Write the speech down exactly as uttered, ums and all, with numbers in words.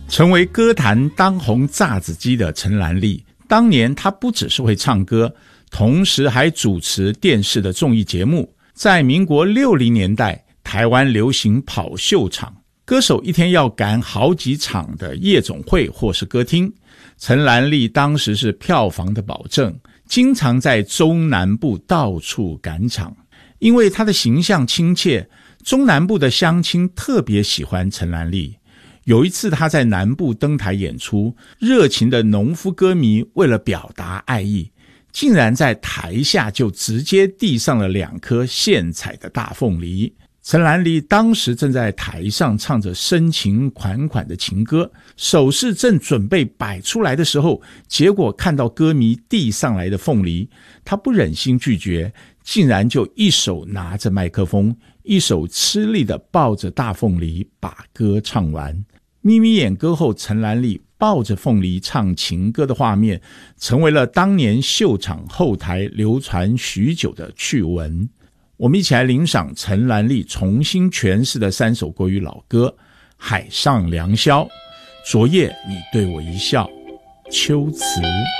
成为歌坛当红炸子鸡的陈兰丽，当年她不只是会唱歌，同时还主持电视的综艺节目。在民国六零年代，台湾流行跑秀场，歌手一天要赶好几场的夜总会或是歌厅。陈兰丽当时是票房的保证，经常在中南部到处赶场。因为她的形象亲切，中南部的乡亲特别喜欢陈兰丽。有一次他在南部登台演出，热情的农夫歌迷为了表达爱意，竟然在台下就直接递上了两颗现采的大凤梨。陈兰丽当时正在台上唱着深情款款的情歌，手势正准备摆出来的时候，结果看到歌迷递上来的凤梨，他不忍心拒绝，竟然就一手拿着麦克风，一手吃力地抱着大凤梨把歌唱完。眯眯眼歌后，陈兰丽抱着凤梨唱情歌的画面，成为了当年秀场后台流传许久的趣闻。我们一起来领赏陈兰丽重新诠释的三首国语老歌：海上良宵、昨夜你对我一笑、秋词。